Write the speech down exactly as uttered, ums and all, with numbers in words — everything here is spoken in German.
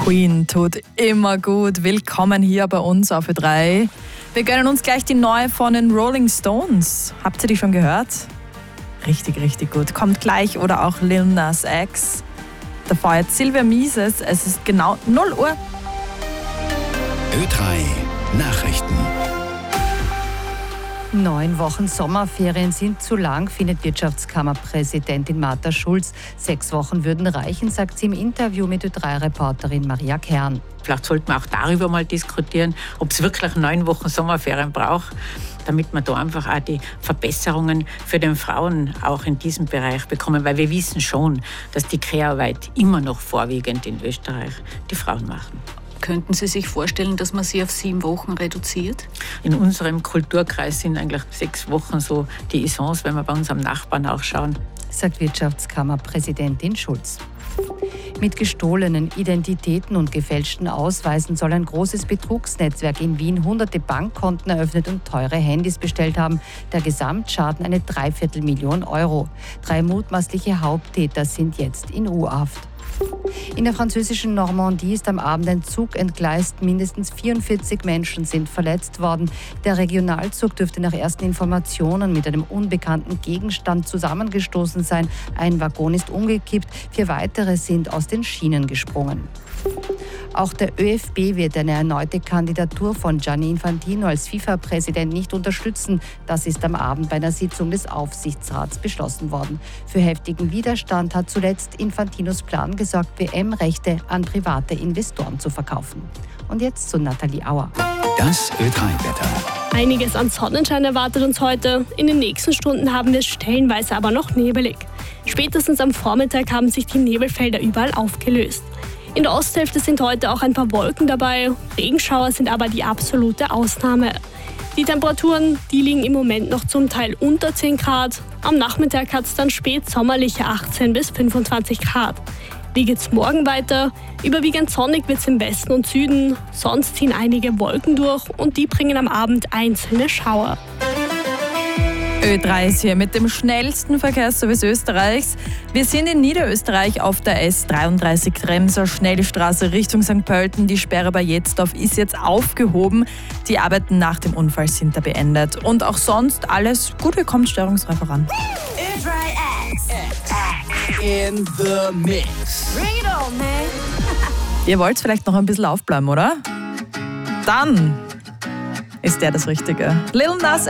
Queen tut immer gut. Willkommen hier bei uns auf Ö drei. Wir gönnen uns gleich die neue von den Rolling Stones. Habt ihr die schon gehört? Richtig, richtig gut. Kommt gleich. Oder auch Lil Nas X. Davor jetzt Silvia Mises. Es ist genau null Uhr. Ö drei Nachrichten. Neun Wochen Sommerferien sind zu lang, findet Wirtschaftskammerpräsidentin Martha Schulz. Sechs Wochen würden reichen, sagt sie im Interview mit Ö drei Reporterin Maria Kern. Vielleicht sollten wir auch darüber mal diskutieren, ob es wirklich neun Wochen Sommerferien braucht, damit wir da einfach auch die Verbesserungen für den Frauen auch in diesem Bereich bekommen. Weil wir wissen schon, dass die Care-Arbeit immer noch vorwiegend in Österreich die Frauen machen. Könnten Sie sich vorstellen, dass man sie auf sieben Wochen reduziert? In unserem Kulturkreis sind eigentlich sechs Wochen so die Essence, wenn wir bei unserem Nachbarn auch schauen. Sagt Wirtschaftskammerpräsidentin Schulz. Mit gestohlenen Identitäten und gefälschten Ausweisen soll ein großes Betrugsnetzwerk in Wien hunderte Bankkonten eröffnet und teure Handys bestellt haben. Der Gesamtschaden eine Dreiviertelmillion Euro. Drei mutmaßliche Haupttäter sind jetzt in U-Haft. In der französischen Normandie ist am Abend ein Zug entgleist. Mindestens vierundvierzig Menschen sind verletzt worden. Der Regionalzug dürfte nach ersten Informationen mit einem unbekannten Gegenstand zusammengestoßen sein. Ein Waggon ist umgekippt, vier weitere sind aus den Schienen gesprungen. Auch der ÖFB wird eine erneute Kandidatur von Gianni Infantino als FIFA-Präsident nicht unterstützen. Das ist am Abend bei einer Sitzung des Aufsichtsrats beschlossen worden. Für heftigen Widerstand hat zuletzt Infantinos Plan gesorgt, W M-Rechte an private Investoren zu verkaufen. Und jetzt zu Nathalie Auer. Das Ö drei Wetter. Einiges an Sonnenschein erwartet uns heute. In den nächsten Stunden haben wir es stellenweise aber noch nebelig. Spätestens am Vormittag haben sich die Nebelfelder überall aufgelöst. In der Osthälfte sind heute auch ein paar Wolken dabei. Regenschauer sind aber die absolute Ausnahme. Die Temperaturen, die liegen im Moment noch zum Teil unter zehn Grad. Am Nachmittag hat es dann spät sommerliche achtzehn bis fünfundzwanzig Grad. Wie geht's morgen weiter? Überwiegend sonnig wird es im Westen und Süden. Sonst ziehen einige Wolken durch und die bringen am Abend einzelne Schauer. Ö drei ist hier mit dem schnellsten Verkehrsservice Österreichs. Wir sind in Niederösterreich auf der S dreiunddreißig Tremser Schnellstraße Richtung Sankt Pölten. Die Sperre bei Jetzdorf ist jetzt aufgehoben. Die Arbeiten nach dem Unfall sind da beendet. Und auch sonst alles gut, ihr kommt störungsfrei voran. Ö drei X. In the mix. Bring it on, man. Ihr wollt vielleicht noch ein bisschen aufbleiben, oder? Dann ist der das Richtige. Lil Nas